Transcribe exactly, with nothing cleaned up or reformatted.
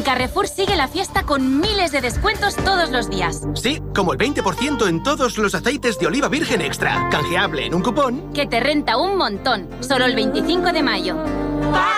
Carrefour sigue la fiesta con miles de descuentos todos los días. Sí, como el veinte por ciento en todos los aceites de oliva virgen extra. Canjeable en un cupón. Que te renta un montón. Solo el veinticinco de mayo.